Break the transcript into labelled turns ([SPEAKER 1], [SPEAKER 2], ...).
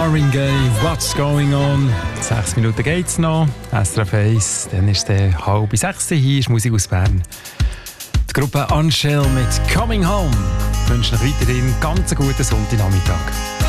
[SPEAKER 1] Marvin Gaye, What's Going On? 6 Minuten geht's noch. SRF 1, dann ist es 5:30. Hier ist Musik aus Bern. Die Gruppe Unshell mit Coming Home. Ich wünsche euch weiterhin einen ganz guten Sonntagnachmittag.